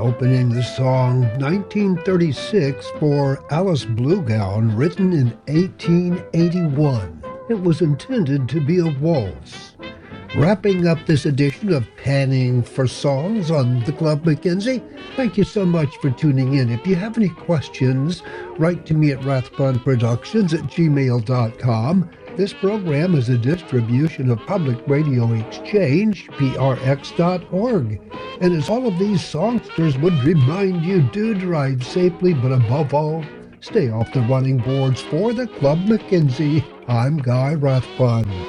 Opening the song 1936 for Alice Bluegown, written in 1881. It was intended to be a waltz. Wrapping up this edition of Panning for Songs on the Club Mackenzie, thank you so much for tuning in. If you have any questions, write to me at rathbunproductions@gmail.com. This program is a distribution of Public Radio Exchange, prx.org. And as all of these songsters would remind you, do drive safely, but above all, stay off the running boards for the Club Mackenzie. I'm Guy Rathbun.